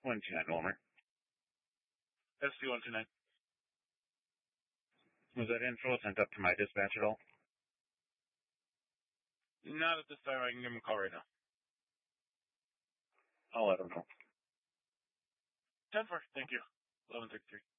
129 Wilmer. SC-129. Was that info sent up to my dispatch at all? Not at this time. I can give him a call right now. I'll let him know. 10-4. Thank you. 1133.